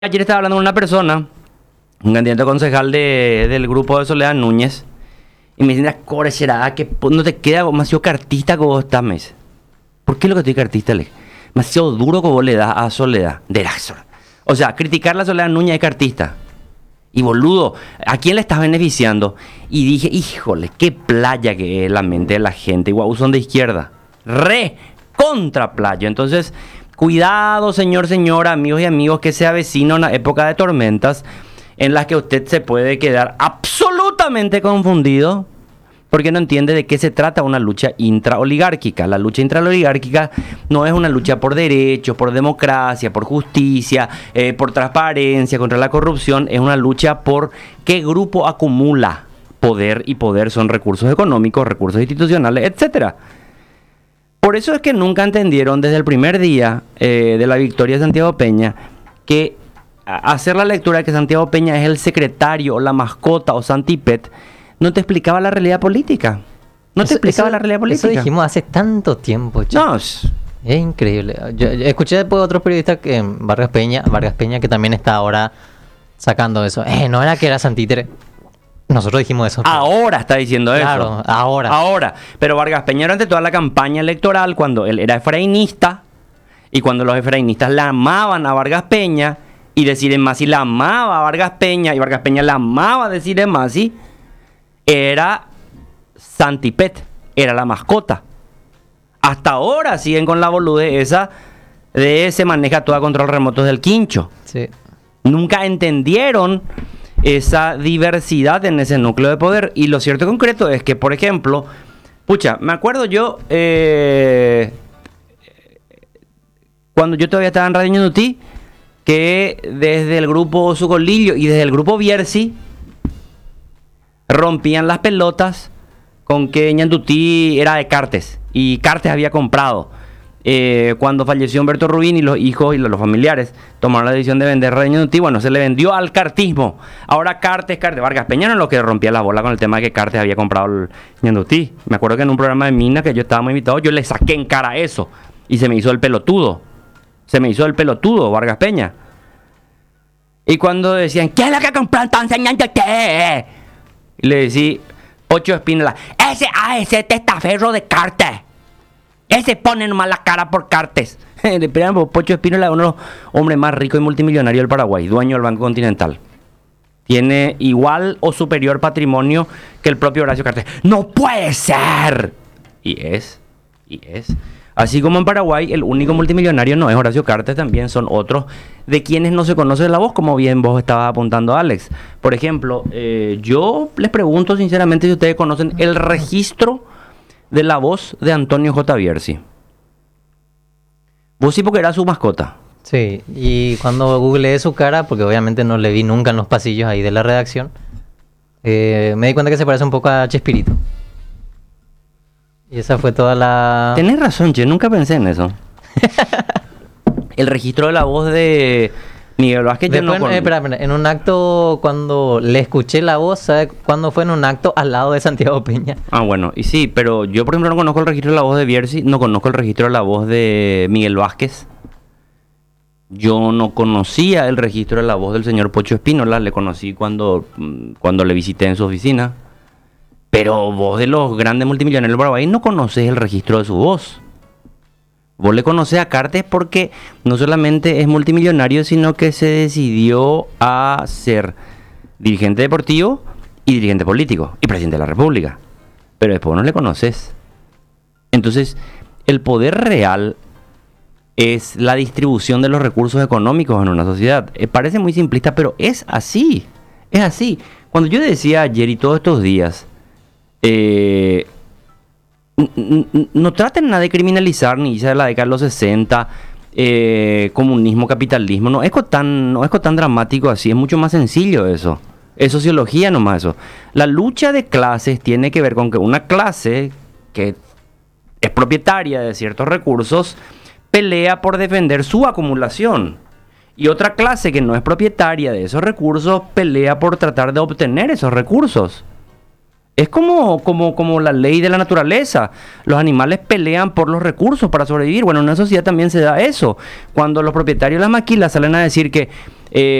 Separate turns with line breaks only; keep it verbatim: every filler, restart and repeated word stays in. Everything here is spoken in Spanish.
Ayer estaba hablando con una persona, un candidato a concejal de, del grupo de Soledad Núñez, y me dice, core, será que no te queda demasiado cartista que vos estás, me dice. ¿Por qué lo que estoy cartista? Le demasiado duro que vos le das a Soledad. De la Soledad. O sea, criticar la Soledad Núñez es cartista. Y boludo, ¿a quién le estás beneficiando? Y dije, híjole, qué playa que es la mente de la gente. Igual son de izquierda. Re contra playa. Entonces, cuidado, señor, señora, amigos y amigos, que se avecina una época de tormentas en las que usted se puede quedar absolutamente confundido porque no entiende de qué se trata una lucha intraoligárquica. La lucha intraoligárquica no es una lucha por derechos, por democracia, por justicia, eh, por transparencia, contra la corrupción. Es una lucha por qué grupo acumula poder, y poder son recursos económicos, recursos institucionales, etcétera. Por eso es que nunca entendieron desde el primer día eh, de la victoria de Santiago Peña que hacer la lectura de que Santiago Peña es el secretario o la mascota o Santipet no te explicaba la realidad política. No te
eso,
explicaba
eso,
la realidad política.
Eso dijimos hace tanto tiempo, chico.
No.
Es increíble. Yo, yo escuché después de otros periodistas que Vargas Peña, Vargas Peña, que también está ahora sacando eso. Eh, no era que era Santítere. Nosotros dijimos eso. Pero...
Ahora está diciendo
claro,
eso.
Claro, ahora.
Ahora. Pero Vargas Peña durante toda la campaña electoral, cuando él era efrainista, y cuando los efrainistas la amaban a Vargas Peña, y decir en Masi la amaba a Vargas Peña, y Vargas Peña la amaba a decir en Masi, era Santipet, era la mascota. Hasta ahora siguen con la boludez esa de se maneja toda control remoto del quincho.
Sí.
Nunca entendieron esa diversidad en ese núcleo de poder. Y lo cierto y concreto es que, por ejemplo, pucha, me acuerdo yo eh, cuando yo todavía estaba en Radio Ñandutí, que desde el grupo Sucolillo y desde el grupo Bierzi rompían las pelotas con que Ñandutí era de Cartes y Cartes había comprado. Eh, cuando falleció Humberto Rubín y los hijos y los familiares tomaron la decisión de vender Radio Ñandutí, bueno, se le vendió al cartismo. Ahora Cartes, Cartes, Vargas Peña no es lo que rompía la bola con el tema de que Cartes había comprado el Ñandutí. Me acuerdo que en un programa de Mina que yo estaba muy invitado, yo le saqué en cara eso y se me hizo el pelotudo. Se me hizo el pelotudo, Vargas Peña. Y cuando decían, ¿quién es la que compró entonces Ñandutí? Y le decía, Pocho Espínola, ese a ese testaferro de Cartes. Ese pone nomás la cara por Cartes. Pocho Espínola es uno de los hombres más ricos y multimillonarios del Paraguay, dueño del Banco Continental. Tiene igual o superior patrimonio que el propio Horacio Cartes. ¡No puede ser! Y es, y es. Así como en Paraguay, el único multimillonario no es Horacio Cartes, también son otros de quienes no se conoce la voz, como bien vos estabas apuntando, Alex. Por ejemplo, eh, yo les pregunto sinceramente si ustedes conocen el registro de la voz de Antonio J. Bierzi. Vos sí, porque era su mascota.
Sí, y cuando googleé su cara, porque obviamente no le vi nunca en los pasillos ahí de la redacción, eh, me di cuenta que se parece un poco a Chespirito. Y esa fue toda la...
Tenés razón, che, nunca pensé en eso. El registro de la voz de Miguel Vázquez.
Después,
no con...
eh, espera, espera, en un acto, cuando le escuché la voz, ¿sabes cuándo fue? En un acto al lado de Santiago Peña.
Ah, bueno, y sí, pero yo por ejemplo no conozco el registro de la voz de Bierzi, no conozco el registro de la voz de Miguel Vázquez. Yo no conocía el registro de la voz del señor Pocho Espínola, le conocí cuando, cuando le visité en su oficina. Pero vos de los grandes multimillonarios del Paraguay no conoces el registro de su voz. Vos le conocés a Cartes porque no solamente es multimillonario, sino que se decidió a ser dirigente deportivo y dirigente político y presidente de la República. Pero después no le conoces. Entonces, el poder real es la distribución de los recursos económicos en una sociedad. Eh, parece muy simplista, pero es así. Es así. Cuando yo decía ayer y todos estos días, eh, no traten nada de criminalizar ni ya de la década de los sesenta, eh, comunismo, capitalismo. No es tan, no es tan dramático así. Es mucho más sencillo eso. Es sociología nomás eso. La lucha de clases tiene que ver con que una clase que es propietaria de ciertos recursos pelea por defender su acumulación. Y otra clase que no es propietaria de esos recursos pelea por tratar de obtener esos recursos. Es como, como, como la ley de la naturaleza. Los animales pelean por los recursos para sobrevivir. Bueno, en una sociedad también se da eso. Cuando los propietarios de las maquilas salen a decir que Eh,